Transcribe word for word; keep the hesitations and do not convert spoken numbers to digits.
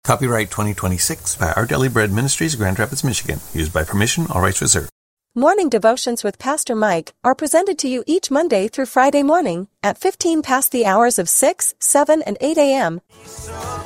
Copyright twenty twenty-six by Our Daily Bread Ministries, Grand Rapids, Michigan. Used by permission, all rights reserved. Morning devotions with Pastor Mike are presented to you each Monday through Friday morning at fifteen past the hours of six, seven, and eight a.m.